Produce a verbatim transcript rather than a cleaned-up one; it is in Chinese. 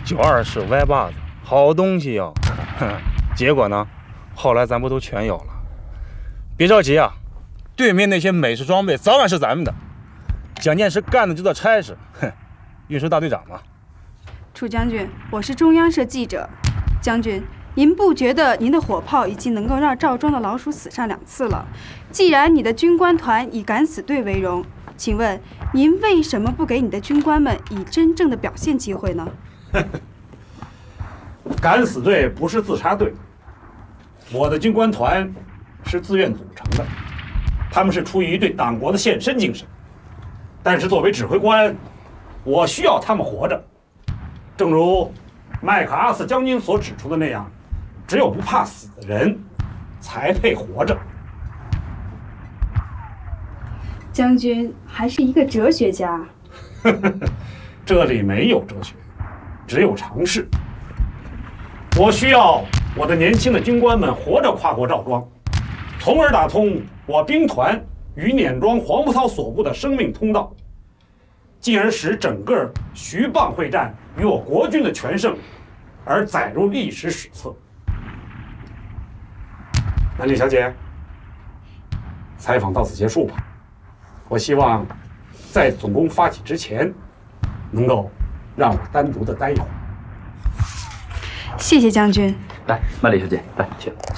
九二式歪把子，好东西哟、哼，结果呢，后来咱不都全有了？别着急啊，对面那些美式装备早晚是咱们的。蒋介石干的就叫差事，哼，运输大队长嘛。 楚将军，我是中央社记者。将军，您不觉得您的火炮已经能够让赵庄的老鼠死上两次了？既然你的军官团以敢死队为荣，请问您为什么不给你的军官们以真正的表现机会呢？ 敢死队不是自杀队，我的军官团是自愿组成的，他们是出于对党国的献身精神。但是作为指挥官，我需要他们活着。正如麦克阿瑟将军所指出的那样，只有不怕死的人才配活着。 将军还是一个哲学家。 这里没有哲学，只有常识。我需要我的年轻的军官们活着跨过赵庄，从而打通我兵团与碾庄黄埔操所部的生命通道，进而使整个徐蚌会战与我国军的全胜而载入历史史册。南丽小姐，采访到此结束吧。我希望在总攻发起之前，能够让我单独的待一会儿。 谢谢将军。 来，曼丽小姐，来，请。